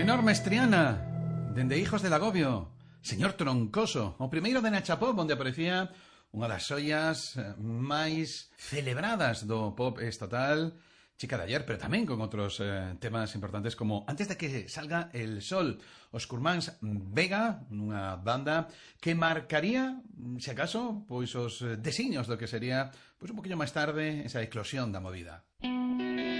Enorme Estriana, dende Hijos del Agobio, Señor Troncoso, o primeiro de Nacha Pop, onde aparecía unha das xoias máis celebradas do pop estatal, Chica de ayer, pero tamén con outros temas importantes como Antes de que salga el sol, os Curmáns Vega, nunha banda que marcaría, se acaso, pois os desiños do que sería, pois un poquinho máis tarde, esa eclosión da movida.